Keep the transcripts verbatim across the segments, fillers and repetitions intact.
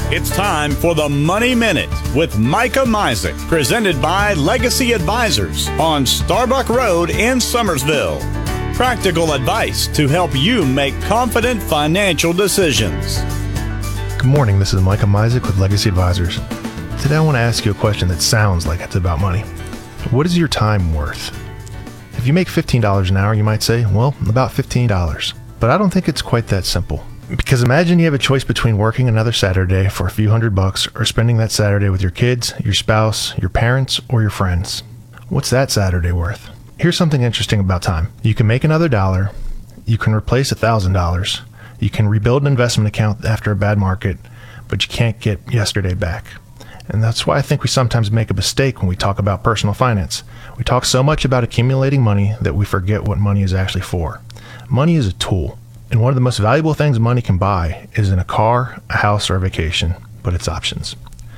It's time for the Money Minute with Micah Misek, presented by Legacy Advisors on Starbuck Road in Summersville. Practical advice to help you make confident financial decisions. Good morning, this is Micah Misek with Legacy Advisors. Today I want to ask you a question that sounds like it's about money. What is your time worth? If you make fifteen dollars an hour, you might say, well, about fifteen dollars. But I don't think it's quite that simple. Because imagine you have a choice between working another Saturday for a few hundred bucks or spending that Saturday with your kids, your spouse, your parents, or your friends. What's that Saturday worth? Here's something interesting about time. You can make another dollar, you can replace a thousand dollars, you can rebuild an investment account after a bad market, but you can't get yesterday back. And that's why I think we sometimes make a mistake when we talk about personal finance. We talk so much about accumulating money that we forget what money is actually for. Money is a tool. And one of the most valuable things money can buy isn't a car, a house, or a vacation, but its options.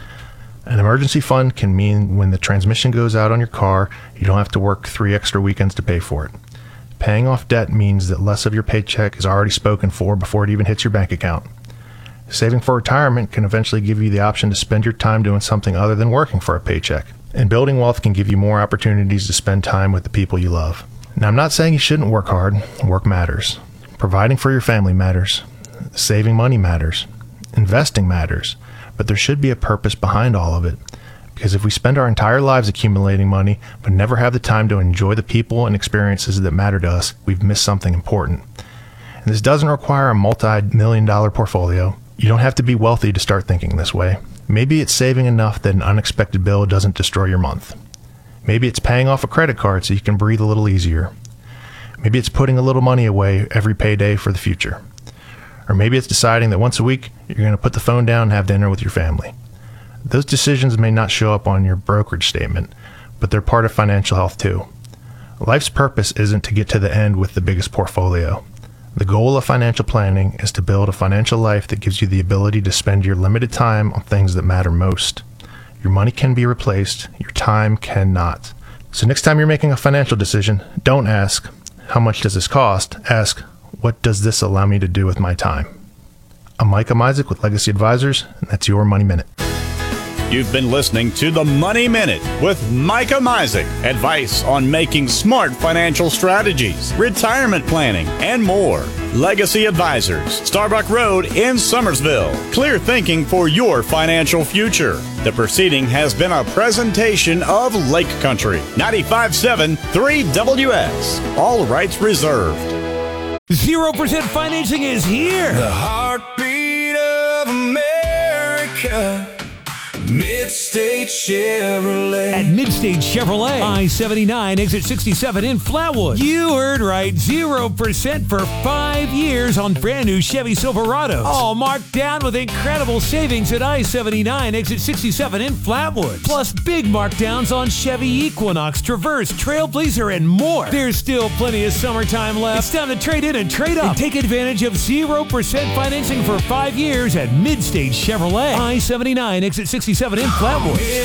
An emergency fund can mean when the transmission goes out on your car, you don't have to work three extra weekends to pay for it. Paying off debt means that less of your paycheck is already spoken for before it even hits your bank account. Saving for retirement can eventually give you the option to spend your time doing something other than working for a paycheck. And building wealth can give you more opportunities to spend time with the people you love. Now, I'm not saying you shouldn't work hard. Work matters. Providing for your family matters. Saving money matters. Investing matters. But there should be a purpose behind all of it. Because if we spend our entire lives accumulating money, but never have the time to enjoy the people and experiences that matter to us, we've missed something important. And this doesn't require a multi-million dollar portfolio. You don't have to be wealthy to start thinking this way. Maybe it's saving enough that an unexpected bill doesn't destroy your month. Maybe it's paying off a credit card so you can breathe a little easier. Maybe it's putting a little money away every payday for the future. Or maybe it's deciding that once a week, you're going to put the phone down and have dinner with your family. Those decisions may not show up on your brokerage statement, but they're part of financial health too. Life's purpose isn't to get to the end with the biggest portfolio. The goal of financial planning is to build a financial life that gives you the ability to spend your limited time on things that matter most. Your money can be replaced, your time cannot. So next time you're making a financial decision, don't ask, how much does this cost? Ask, what does this allow me to do with my time? I'm Micah Misek with Legacy Advisors, and that's your Money Minute. You've been listening to the Money Minute with Micah Misek. Advice on making smart financial strategies, retirement planning, and more. Legacy Advisors, Starbuck Road in Summersville. Clear thinking for your financial future. The proceeding has been a presentation of Lake Country, ninety-five point seven three W S. All rights reserved. zero percent financing is here. The heartbeat of America. Midstate Chevrolet. At Midstate Chevrolet, I seventy-nine, exit sixty-seven in Flatwood. You heard right, zero percent for five years on brand new Chevy Silverados. All marked down with incredible savings at I seventy-nine, exit sixty-seven in Flatwood. Plus big markdowns on Chevy Equinox, Traverse, Trailblazer, and more. There's still plenty of summertime left. It's time to trade in and trade up. And take advantage of zero percent financing for five years at Midstate Chevrolet. I seventy-nine, exit sixty-seven in Flatwood.